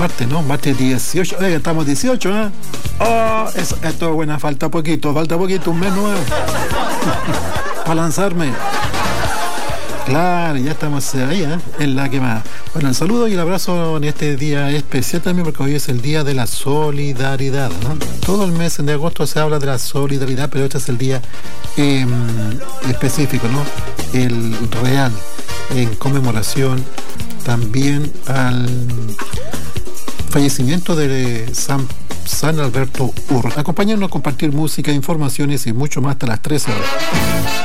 martes, ¿no? Martes 18. Estamos 18, ¿eh? Oh, esto es buena, falta poquito, un mes nuevo. Para lanzarme. Claro, ya estamos ahí, en la que más. Bueno, el saludo y el abrazo en este día especial también, porque hoy es el día de la solidaridad, ¿no? Todo el mes de agosto se habla de la solidaridad, pero este es el día específico, ¿no? El real, en conmemoración también al fallecimiento de San Alberto Urra. Acompáñanos a compartir música, informaciones y mucho más hasta las 13 horas.